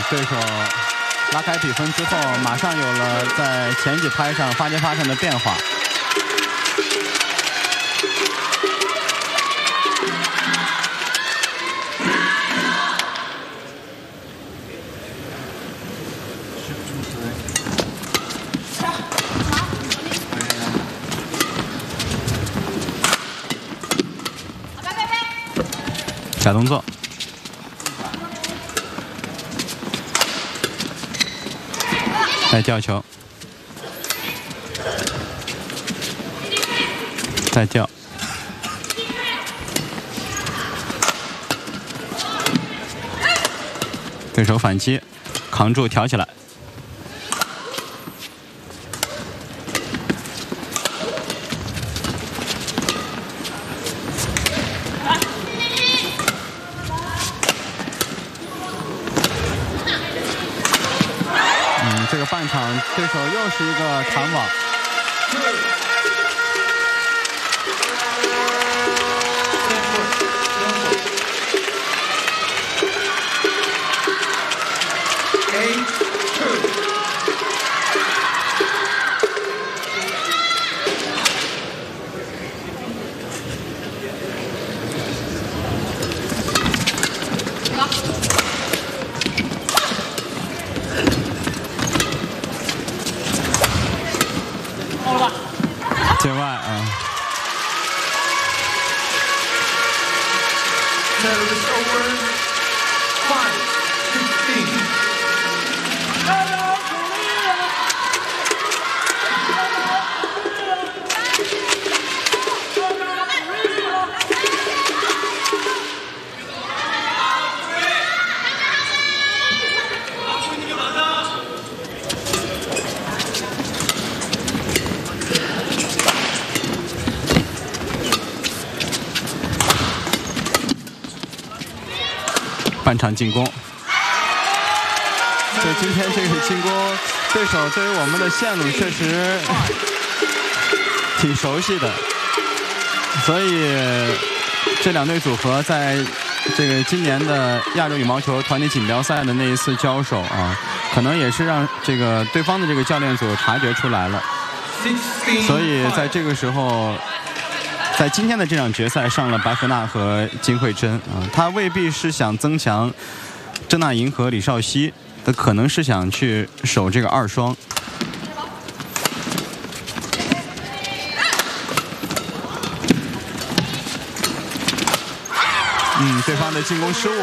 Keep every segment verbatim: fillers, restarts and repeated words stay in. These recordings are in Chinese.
对手拉开比分之后，马上有了在前几拍上发接发上的变化。小动作，再吊球，再吊，对手反击，扛住挑起来。这个半场，对手又是一个弹网。界外啊。半场进攻，对今天这个进攻，对手对于我们的线路确实挺熟悉的，所以这两队组合在这个今年的亚洲羽毛球团体锦标赛的那一次交手啊，可能也是让这个对方的这个教练组察觉出来了，所以在这个时候。在今天的这场决赛上了白河娜和金惠珍啊，他未必是想增强郑娜莹和李绍熙，他可能是想去守这个二双。嗯，对方的进攻失误。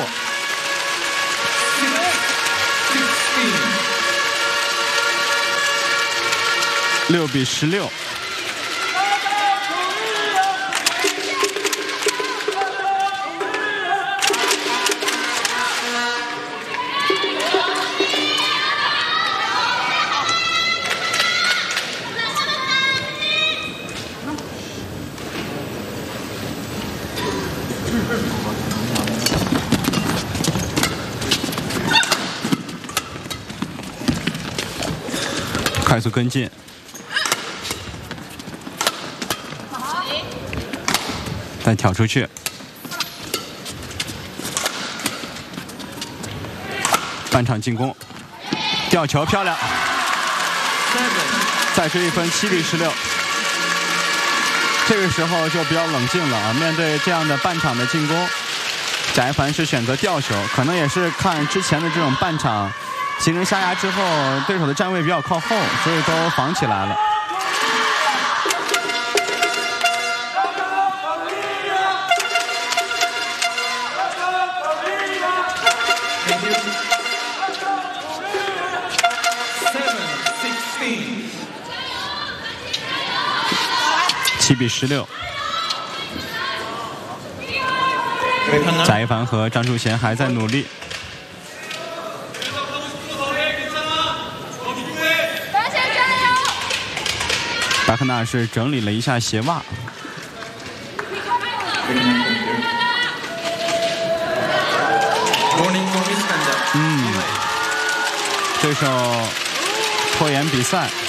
六比十六。快速跟进，再挑出去，半场进攻，吊球漂亮，再追一分，七比十六。这个时候就比较冷静了啊！面对这样的半场的进攻，贾一凡是选择吊球，可能也是看之前的这种半场。形成下压之后，对手的站位比较靠后，所以都防起来了。七比十六。贾一凡和张淑贤还在努力。白河娜是整理了一下鞋袜，嗯，对手拖延比赛。